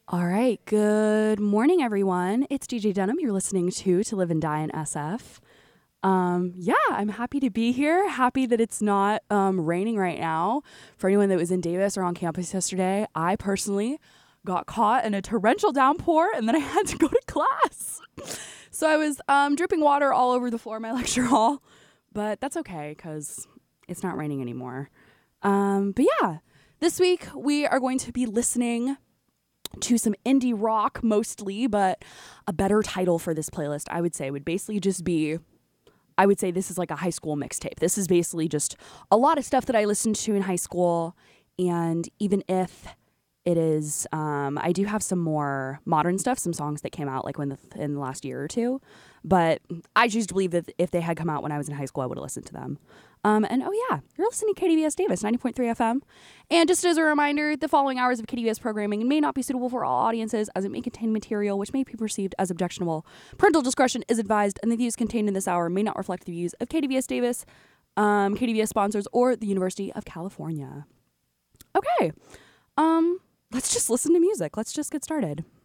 All right. Good morning, everyone. It's DJ Denham. You're listening to Live and Die in SF. Yeah, I'm happy to be here. Happy that it's not raining right now. For anyone that was in Davis or on campus yesterday, I personally got caught in a torrential downpour and then I had to go to class. So I was dripping water all over the floor of my lecture hall, but that's okay because it's not raining anymore. But yeah, this week we are going to be listening to some indie rock mostly, but a better title for this playlist, I would say, would basically just be, I would say this is like a high school mixtape. This is basically just a lot of stuff that I listened to in high school, and even if it is, I do have some more modern stuff, some songs that came out like in the last year or two, but I choose to believe that if they had come out when I was in high school, I would have listened to them. And oh yeah, you're listening to KDVS Davis, 90.3 FM. And just as a reminder, the following hours of KDVS programming may not be suitable for all audiences, as it may contain material which may be perceived as objectionable. Parental discretion is advised, and the views contained in this hour may not reflect the views of KDVS Davis, KDVS sponsors, or the University of California. Okay, let's just listen to music. Let's just get started.